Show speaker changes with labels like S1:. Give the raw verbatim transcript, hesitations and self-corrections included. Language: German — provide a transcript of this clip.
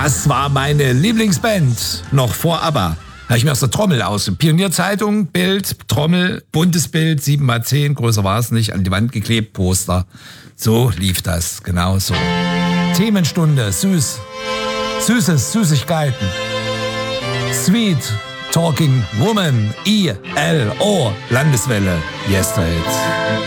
S1: Das war meine Lieblingsband, noch vor ABBA. Habe ich mir aus der Trommel aus. Pionierzeitung, Bild, Trommel, buntes Bild, sieben mal zehn, größer war es nicht, an die Wand geklebt, Poster. So lief das, genau so. Themenstunde, süß, Süßes, Süßigkeiten. Sweet Talking Woman, I L O, Landeswelle, Yesterday.